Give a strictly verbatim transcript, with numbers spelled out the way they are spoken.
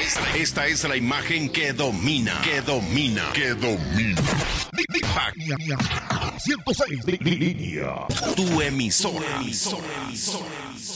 Esta es la imagen que domina, que domina, que domina. ciento seis línea. Tu emisora. Tu emisora.